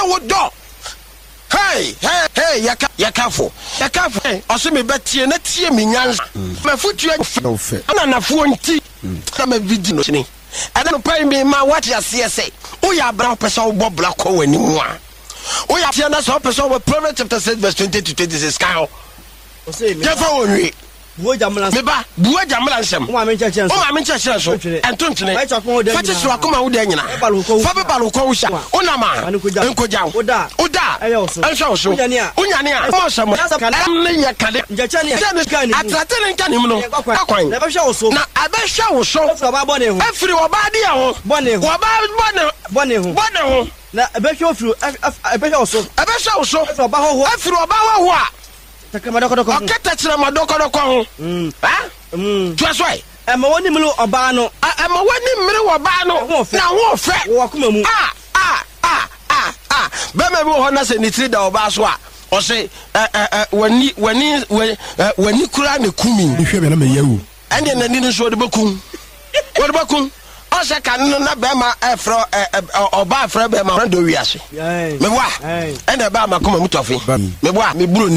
wodo hey yakafo oso me betie na tie me nyansa mafutu ana nafo nti na ma vidi no chini ada no pai me ma what ya say o ya bra pesa wo bobla ko wani mu a o ya tia na so pesa wo Proverbs chapter 6 verse 20 to 26 kan o say me jefa wonwi buojamla nsem o ma men cheche so entontene fati so akoma wo de nyina fa be baloko wo sha onama enkoja oda enso so unyane a mo so mo ne ya kale atratene nkanim no akwan na abehwa wo so afiri oba de ho bone ho na abehwa wo so oba ho afiri oba ho a okata tira madoko ho twasoi ema woni mle oba no na ho fe wo kuma mu bema bi ho na se nitiri da oba so a o se wani kura ne kumi hwe be na me yawu ende na ni no so de bakun o se kan no na bema efro oba efro bema do wiase me wa ende ba ma kuma mutofi me wa me buro